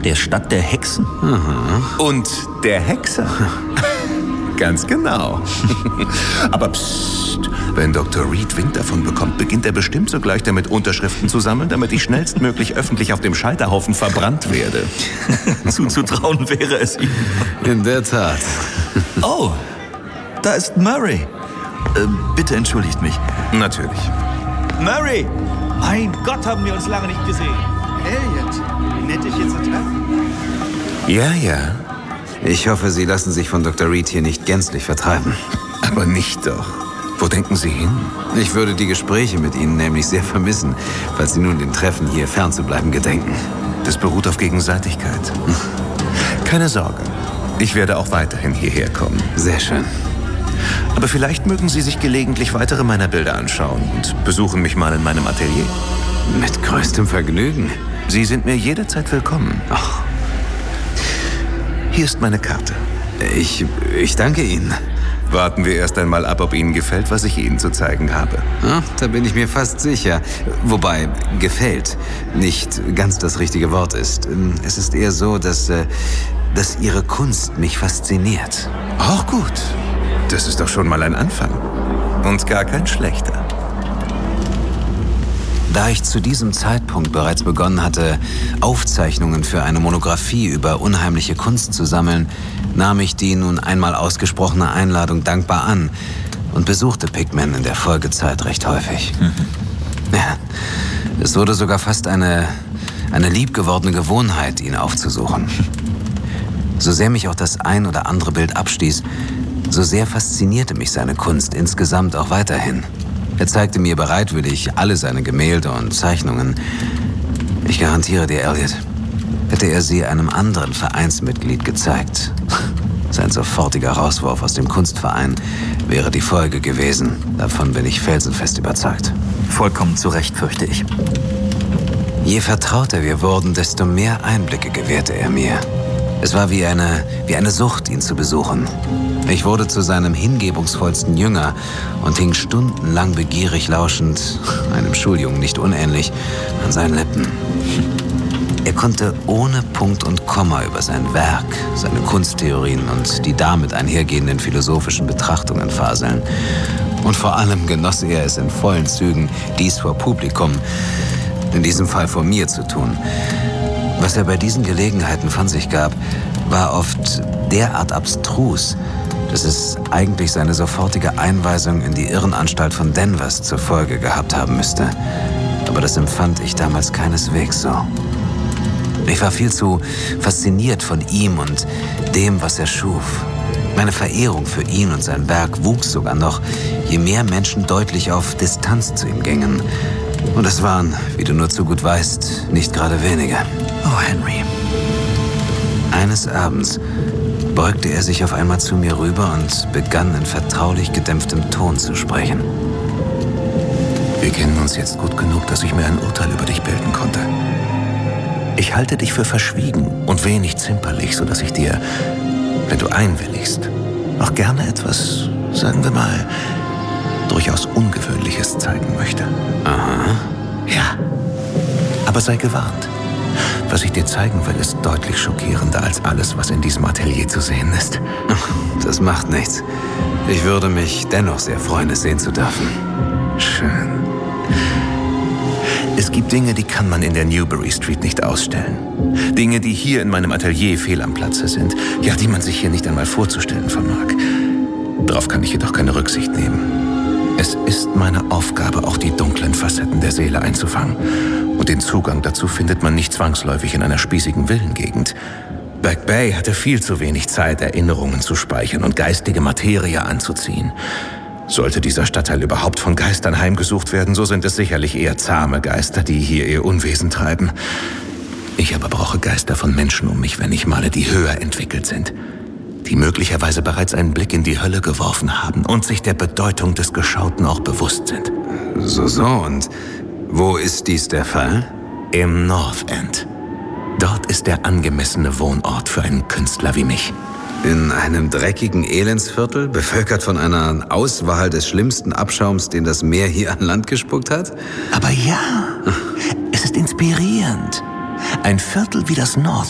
Der Stadt der Hexen. Und der Hexer. Ganz genau. Aber psst, wenn Dr. Reed Wind davon bekommt, beginnt er bestimmt sogleich damit, Unterschriften zu sammeln, damit ich schnellstmöglich öffentlich auf dem Scheiterhaufen verbrannt werde. Zuzutrauen wäre es ihm. In der Tat. Oh, da ist Murray. Bitte entschuldigt mich. Natürlich. Murray! Mein Gott, haben wir uns lange nicht gesehen. Elliot, nett dich hier zu treffen. Ja. Ich hoffe, Sie lassen sich von Dr. Reed hier nicht gänzlich vertreiben. Aber nicht doch. Wo denken Sie hin? Ich würde die Gespräche mit Ihnen nämlich sehr vermissen, falls Sie nun den Treffen hier fernzubleiben gedenken. Das beruht auf Gegenseitigkeit. Keine Sorge. Ich werde auch weiterhin hierher kommen. Sehr schön. Aber vielleicht mögen Sie sich gelegentlich weitere meiner Bilder anschauen und besuchen mich mal in meinem Atelier. Mit größtem Vergnügen. Sie sind mir jederzeit willkommen. Ach. Hier ist meine Karte. Ich danke Ihnen. Warten wir erst einmal ab, ob Ihnen gefällt, was ich Ihnen zu zeigen habe. Ja, da bin ich mir fast sicher. Wobei, gefällt nicht ganz das richtige Wort ist. Es ist eher so, dass Ihre Kunst mich fasziniert. Auch gut. Das ist doch schon mal ein Anfang. Und gar kein schlechter. Da ich zu diesem Zeitpunkt bereits begonnen hatte, Aufzeichnungen für eine Monographie über unheimliche Kunst zu sammeln, nahm ich die nun einmal ausgesprochene Einladung dankbar an und besuchte Pickman in der Folgezeit recht häufig. Ja, es wurde sogar fast eine liebgewordene Gewohnheit, ihn aufzusuchen. So sehr mich auch das ein oder andere Bild abstieß, so sehr faszinierte mich seine Kunst insgesamt auch weiterhin. Er zeigte mir bereitwillig alle seine Gemälde und Zeichnungen. Ich garantiere dir, Elliot, hätte er sie einem anderen Vereinsmitglied gezeigt, sein sofortiger Rauswurf aus dem Kunstverein wäre die Folge gewesen. Davon bin ich felsenfest überzeugt. Vollkommen zu Recht, fürchte ich. Je vertrauter wir wurden, desto mehr Einblicke gewährte er mir. Es war wie eine Sucht, ihn zu besuchen. Ich wurde zu seinem hingebungsvollsten Jünger und hing stundenlang begierig lauschend, einem Schuljungen nicht unähnlich, an seinen Lippen. Er konnte ohne Punkt und Komma über sein Werk, seine Kunsttheorien und die damit einhergehenden philosophischen Betrachtungen faseln. Und vor allem genoss er es in vollen Zügen, dies vor Publikum, in diesem Fall vor mir, zu tun. Was er bei diesen Gelegenheiten von sich gab, war oft derart abstrus, dass es eigentlich seine sofortige Einweisung in die Irrenanstalt von Danvers zur Folge gehabt haben müsste. Aber das empfand ich damals keineswegs so. Ich war viel zu fasziniert von ihm und dem, was er schuf. Meine Verehrung für ihn und sein Werk wuchs sogar noch, je mehr Menschen deutlich auf Distanz zu ihm gingen. Und es waren, wie du nur zu gut weißt, nicht gerade wenige. Oh, Henry. Eines Abends beugte er sich auf einmal zu mir rüber und begann in vertraulich gedämpftem Ton zu sprechen. Wir kennen uns jetzt gut genug, dass ich mir ein Urteil über dich bilden konnte. Ich halte dich für verschwiegen und wenig zimperlich, sodass ich dir, wenn du einwilligst, auch gerne etwas, sagen wir mal, durchaus Ungewöhnliches zeigen möchte. Aha. Ja, aber sei gewarnt. Was ich dir zeigen will, ist deutlich schockierender als alles, was in diesem Atelier zu sehen ist. Das macht nichts. Ich würde mich dennoch sehr freuen, es sehen zu dürfen. Schön. Es gibt Dinge, die kann man in der Newbury Street nicht ausstellen. Dinge, die hier in meinem Atelier fehl am Platze sind. Ja, die man sich hier nicht einmal vorzustellen vermag. Darauf kann ich jedoch keine Rücksicht nehmen. Es ist meine Aufgabe, auch die dunklen Facetten der Seele einzufangen. Und den Zugang dazu findet man nicht zwangsläufig in einer spießigen Villengegend. Back Bay hatte viel zu wenig Zeit, Erinnerungen zu speichern und geistige Materie anzuziehen. Sollte dieser Stadtteil überhaupt von Geistern heimgesucht werden, so sind es sicherlich eher zahme Geister, die hier ihr Unwesen treiben. Ich aber brauche Geister von Menschen um mich, wenn ich male, die höher entwickelt sind. Die möglicherweise bereits einen Blick in die Hölle geworfen haben und sich der Bedeutung des Geschauten auch bewusst sind. So, und wo ist dies der Fall? Im North End. Dort ist der angemessene Wohnort für einen Künstler wie mich. In einem dreckigen Elendsviertel, bevölkert von einer Auswahl des schlimmsten Abschaums, den das Meer hier an Land gespuckt hat? Aber ja, es ist inspirierend. Ein Viertel wie das North